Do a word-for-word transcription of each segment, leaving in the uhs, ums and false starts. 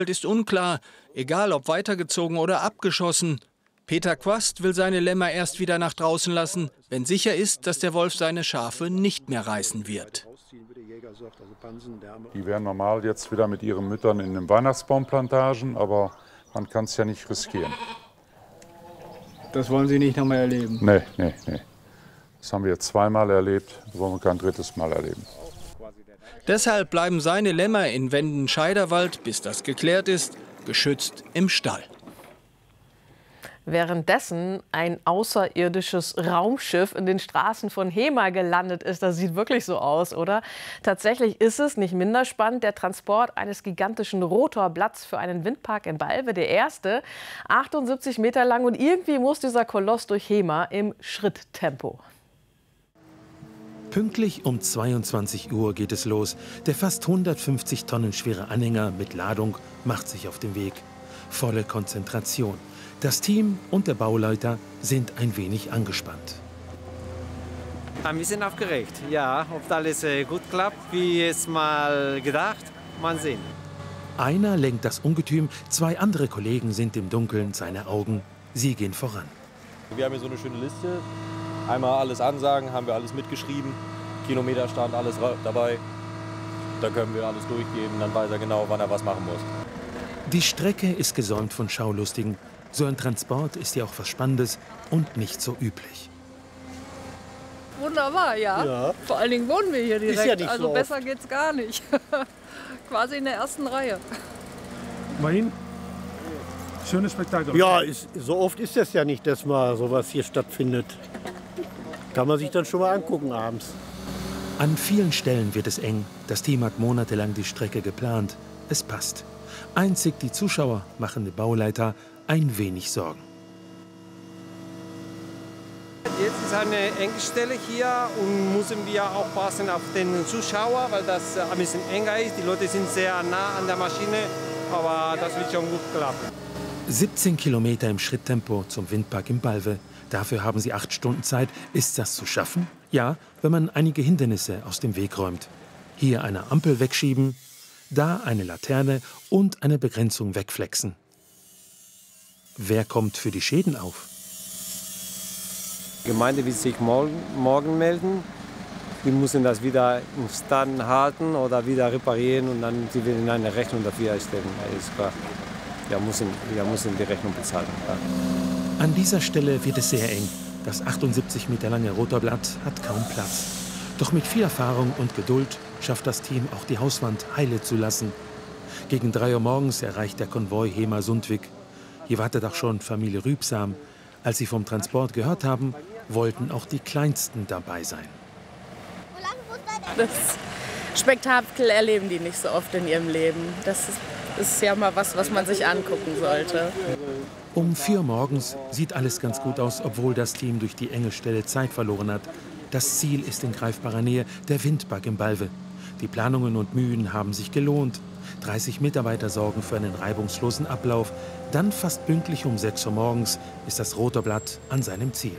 ist unklar, egal ob weitergezogen oder abgeschossen. Peter Quast will seine Lämmer erst wieder nach draußen lassen, wenn sicher ist, dass der Wolf seine Schafe nicht mehr reißen wird. Die wären normal jetzt wieder mit ihren Müttern in den Weihnachtsbaumplantagen, aber man kann es ja nicht riskieren. Das wollen Sie nicht noch mal erleben? Nee, nee, nee. Das haben wir jetzt zweimal erlebt, das wollen wir kein drittes Mal erleben. Deshalb bleiben seine Lämmer in Wendenscheiderwald, bis das geklärt ist, geschützt im Stall. Währenddessen ein außerirdisches Raumschiff in den Straßen von Hemer gelandet ist. Das sieht wirklich so aus, oder? Tatsächlich ist es, nicht minder spannend, der Transport eines gigantischen Rotorblatts für einen Windpark in Balve. Der erste, achtundsiebzig Meter lang. Und irgendwie muss dieser Koloss durch Hemer im Schritttempo. Pünktlich um zweiundzwanzig Uhr geht es los. Der fast hundertfünfzig Tonnen schwere Anhänger mit Ladung macht sich auf den Weg. Volle Konzentration. Das Team und der Bauleiter sind ein wenig angespannt. Ein bisschen aufgeregt, ja. Ob alles gut klappt, wie es mal gedacht, mal sehen. Einer lenkt das Ungetüm, zwei andere Kollegen sind im Dunkeln seine Augen. Sie gehen voran. Wir haben hier so eine schöne Liste. Einmal alles ansagen, haben wir alles mitgeschrieben. Kilometerstand, alles dabei. Da können wir alles durchgeben, dann weiß er genau, wann er was machen muss. Die Strecke ist gesäumt von Schaulustigen. So ein Transport ist ja auch was Spannendes und nicht so üblich. Wunderbar, ja. ja. Vor allen Dingen wohnen wir hier direkt. Ist ja nicht also so besser oft. geht's gar nicht. Quasi in der ersten Reihe. Immerhin. Schönes Spektakel. Ja, ist, so oft ist es ja nicht, dass mal sowas hier stattfindet. Kann man sich dann schon mal angucken abends. An vielen Stellen wird es eng. Das Team hat monatelang die Strecke geplant. Es passt. Einzig die Zuschauer machen den Bauleiter ein wenig Sorgen. Jetzt ist eine enge Stelle hier und müssen wir aufpassen auf den Zuschauer, weil das ein bisschen enger ist. Die Leute sind sehr nah an der Maschine, aber das wird schon gut klappen. siebzehn Kilometer im Schritttempo zum Windpark in Balve. Dafür haben sie acht Stunden Zeit. Ist das zu schaffen? Ja, wenn man einige Hindernisse aus dem Weg räumt. Hier eine Ampel wegschieben, da eine Laterne und eine Begrenzung wegflexen. Wer kommt für die Schäden auf? Die Gemeinde wird sich morgen, morgen melden. Wir müssen das wieder im Stand halten oder wieder reparieren und dann sie werden eine Rechnung dafür erstellen. Ist klar. Wir müssen, wir müssen die Rechnung bezahlen. Ja. An dieser Stelle wird es sehr eng. Das achtundsiebzig Meter lange Rotorblatt hat kaum Platz. Doch mit viel Erfahrung und Geduld schafft das Team auch die Hauswand heile zu lassen. Gegen drei Uhr morgens erreicht der Konvoi Hemer-Sundwig. Hier wartet auch schon Familie Rübsam. Als sie vom Transport gehört haben, wollten auch die Kleinsten dabei sein. Das Spektakel erleben die nicht so oft in ihrem Leben. Das ist, ist ja mal was, was man sich angucken sollte. Um vier Uhr morgens sieht alles ganz gut aus, obwohl das Team durch die enge Stelle Zeit verloren hat. Das Ziel ist in greifbarer Nähe, der Windpark in Balve. Die Planungen und Mühen haben sich gelohnt. dreißig Mitarbeiter sorgen für einen reibungslosen Ablauf. Dann fast pünktlich um sechs Uhr morgens ist das Rotorblatt an seinem Ziel.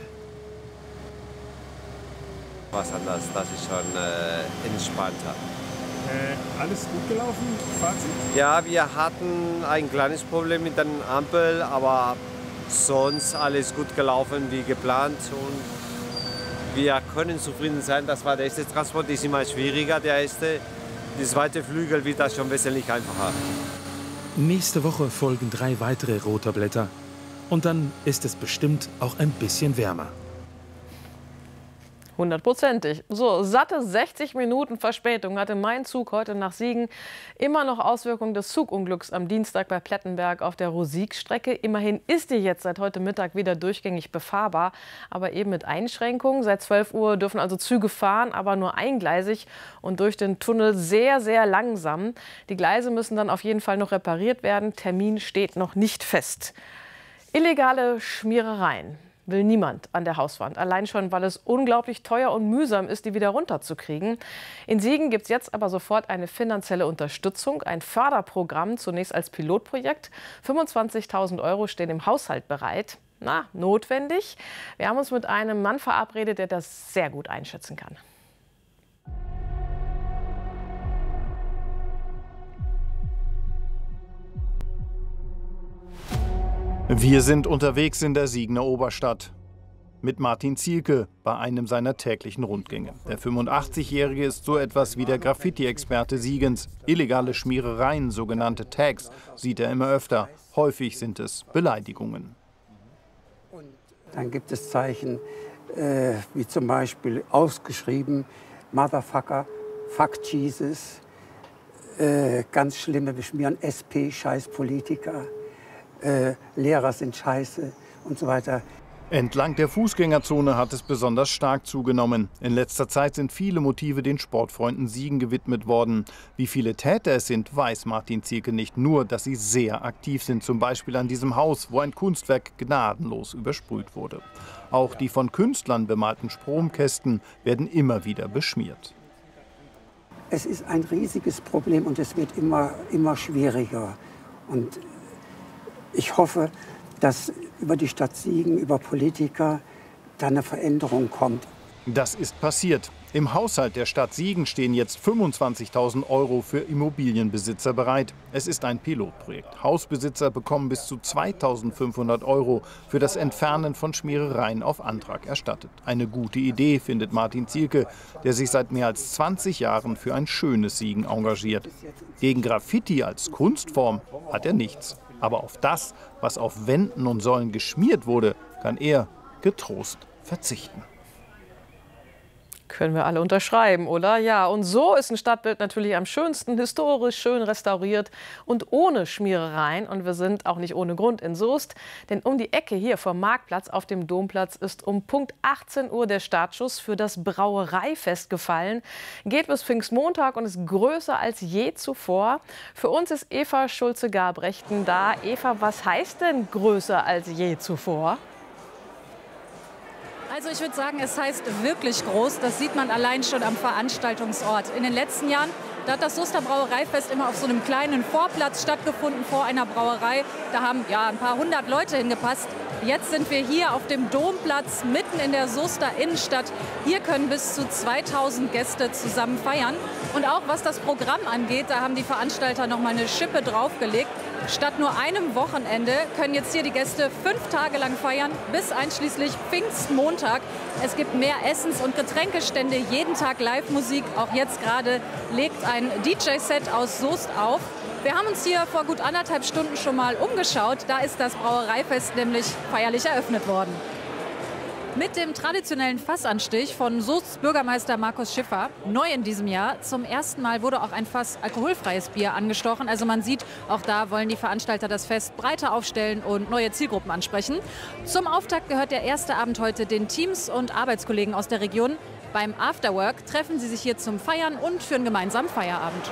Was anders, das ist schon äh, entspannter. Äh, alles gut gelaufen? Fazit? Ja, wir hatten ein kleines Problem mit der Ampel, aber sonst alles gut gelaufen wie geplant. Und wir können zufrieden sein. Das war der erste Transport, ist immer schwieriger, der erste. Der zweite Flügel wird das schon wesentlich einfacher. Nächste Woche folgen drei weitere Rotorblätter. Und dann ist es bestimmt auch ein bisschen wärmer. Hundertprozentig. So, satte sechzig Minuten Verspätung hatte mein Zug heute nach Siegen. Immer noch Auswirkungen des Zugunglücks am Dienstag bei Plettenberg auf der Rosikstrecke. Immerhin ist die jetzt seit heute Mittag wieder durchgängig befahrbar, aber eben mit Einschränkungen. Seit zwölf Uhr dürfen also Züge fahren, aber nur eingleisig und durch den Tunnel sehr, sehr langsam. Die Gleise müssen dann auf jeden Fall noch repariert werden. Termin steht noch nicht fest. Illegale Schmierereien will niemand an der Hauswand. Allein schon, weil es unglaublich teuer und mühsam ist, die wieder runterzukriegen. In Siegen gibt es jetzt aber sofort eine finanzielle Unterstützung, ein Förderprogramm, zunächst als Pilotprojekt. fünfundzwanzigtausend Euro stehen im Haushalt bereit. Na, notwendig. Wir haben uns mit einem Mann verabredet, der das sehr gut einschätzen kann. Wir sind unterwegs in der Siegener Oberstadt mit Martin Zielke bei einem seiner täglichen Rundgänge. Der fünfundachtzigjährige ist so etwas wie der Graffiti-Experte Siegens. Illegale Schmierereien, sogenannte Tags, sieht er immer öfter. Häufig sind es Beleidigungen. Dann gibt es Zeichen äh, wie zum Beispiel ausgeschrieben Motherfucker, Fuck Jesus, äh, ganz schlimme Beschmieren, S P, Scheiß Politiker. Äh, Lehrer sind scheiße und so weiter. Entlang der Fußgängerzone hat es besonders stark zugenommen. In letzter Zeit sind viele Motive den Sportfreunden Siegen gewidmet worden. Wie viele Täter es sind, weiß Martin Zielke nicht. Nur, dass sie sehr aktiv sind, zum Beispiel an diesem Haus, wo ein Kunstwerk gnadenlos übersprüht wurde. Auch die von Künstlern bemalten Stromkästen werden immer wieder beschmiert. Es ist ein riesiges Problem und es wird immer, immer schwieriger. Und ich hoffe, dass über die Stadt Siegen, über Politiker, da eine Veränderung kommt. Das ist passiert. Im Haushalt der Stadt Siegen stehen jetzt fünfundzwanzigtausend Euro für Immobilienbesitzer bereit. Es ist ein Pilotprojekt. Hausbesitzer bekommen bis zu zweitausendfünfhundert Euro für das Entfernen von Schmierereien auf Antrag erstattet. Eine gute Idee, findet Martin Zielke, der sich seit mehr als zwanzig Jahren für ein schönes Siegen engagiert. Gegen Graffiti als Kunstform hat er nichts. Aber auf das, was auf Wänden und Säulen geschmiert wurde, kann er getrost verzichten. Können wir alle unterschreiben, oder? Ja, und so ist ein Stadtbild natürlich am schönsten, historisch schön restauriert und ohne Schmierereien. Und wir sind auch nicht ohne Grund in Soest, denn um die Ecke hier vom Marktplatz auf dem Domplatz ist um Punkt achtzehn Uhr der Startschuss für das Brauereifest gefallen. Geht bis Pfingstmontag und ist größer als je zuvor. Für uns ist Eva Schulze-Gabrechten da. Eva, was heißt denn größer als je zuvor? Also ich würde sagen, es heißt wirklich groß. Das sieht man allein schon am Veranstaltungsort. In den letzten Jahren, da hat das Soester Brauereifest immer auf so einem kleinen Vorplatz stattgefunden, vor einer Brauerei. Da haben ja ein paar hundert Leute hingepasst. Jetzt sind wir hier auf dem Domplatz, mitten in der Soester Innenstadt. Hier können bis zu zweitausend Gäste zusammen feiern. Und auch was das Programm angeht, da haben die Veranstalter noch mal eine Schippe draufgelegt. Statt nur einem Wochenende können jetzt hier die Gäste fünf Tage lang feiern, bis einschließlich Pfingstmontag. Es gibt mehr Essens- und Getränkestände, jeden Tag Live-Musik. Auch jetzt gerade legt ein D J-Set aus Soest auf. Wir haben uns hier vor gut anderthalb Stunden schon mal umgeschaut. Da ist das Brauereifest nämlich feierlich eröffnet worden. Mit dem traditionellen Fassanstich von Soests Bürgermeister Markus Schiffer, neu in diesem Jahr, zum ersten Mal wurde auch ein Fass alkoholfreies Bier angestochen. Also man sieht, auch da wollen die Veranstalter das Fest breiter aufstellen und neue Zielgruppen ansprechen. Zum Auftakt gehört der erste Abend heute den Teams und Arbeitskollegen aus der Region. Beim Afterwork treffen sie sich hier zum Feiern und für einen gemeinsamen Feierabend.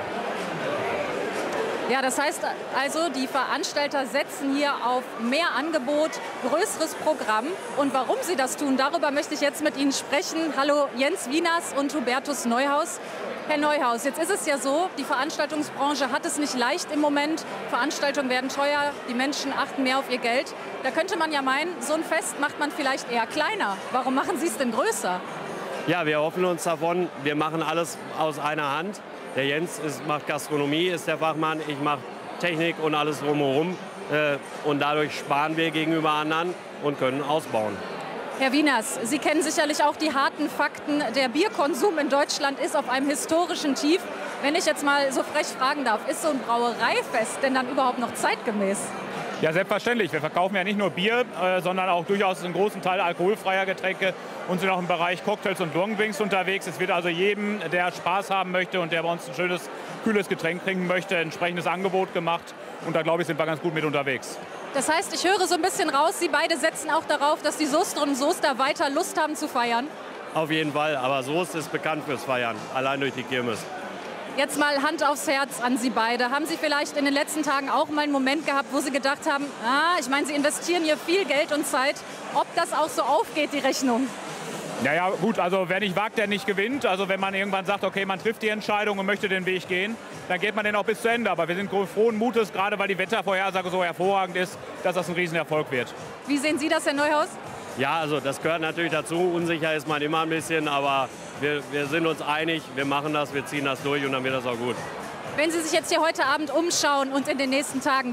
Ja, das heißt also, die Veranstalter setzen hier auf mehr Angebot, größeres Programm. Und warum sie das tun, darüber möchte ich jetzt mit Ihnen sprechen. Hallo Jens Wieners und Hubertus Neuhaus. Herr Neuhaus, jetzt ist es ja so, die Veranstaltungsbranche hat es nicht leicht im Moment. Veranstaltungen werden teuer, die Menschen achten mehr auf ihr Geld. Da könnte man ja meinen, so ein Fest macht man vielleicht eher kleiner. Warum machen Sie es denn größer? Ja, wir hoffen uns davon, wir machen alles aus einer Hand. Der Jens ist, macht Gastronomie, ist der Fachmann, ich mache Technik und alles drumherum. Äh, und dadurch sparen wir gegenüber anderen und können ausbauen. Herr Wieners, Sie kennen sicherlich auch die harten Fakten. Der Bierkonsum in Deutschland ist auf einem historischen Tief. Wenn ich jetzt mal so frech fragen darf, ist so ein Brauereifest denn dann überhaupt noch zeitgemäß? Ja, selbstverständlich. Wir verkaufen ja nicht nur Bier, äh, sondern auch durchaus einen großen Teil alkoholfreier Getränke und sind auch im Bereich Cocktails und Longdrinks unterwegs. Es wird also jedem, der Spaß haben möchte und der bei uns ein schönes, kühles Getränk trinken möchte, ein entsprechendes Angebot gemacht. Und da, glaube ich, sind wir ganz gut mit unterwegs. Das heißt, ich höre so ein bisschen raus, Sie beide setzen auch darauf, dass die Soesterinnen und Soester weiter Lust haben zu feiern? Auf jeden Fall, aber Soest ist bekannt fürs Feiern, allein durch die Kirmes. Jetzt mal Hand aufs Herz an Sie beide. Haben Sie vielleicht in den letzten Tagen auch mal einen Moment gehabt, wo Sie gedacht haben, ah, ich meine, Sie investieren hier viel Geld und Zeit, ob das auch so aufgeht, die Rechnung? Naja, gut, also wer nicht wagt, der nicht gewinnt. Also wenn man irgendwann sagt, okay, man trifft die Entscheidung und möchte den Weg gehen, dann geht man den auch bis zu Ende. Aber wir sind frohen Mutes, gerade weil die Wettervorhersage so hervorragend ist, dass das ein Riesenerfolg wird. Wie sehen Sie das, Herr Neuhaus? Ja, also das gehört natürlich dazu. Unsicher ist man immer ein bisschen, aber wir, wir sind uns einig, wir machen das, wir ziehen das durch und dann wird das auch gut. Wenn Sie sich jetzt hier heute Abend umschauen und in den nächsten Tagen,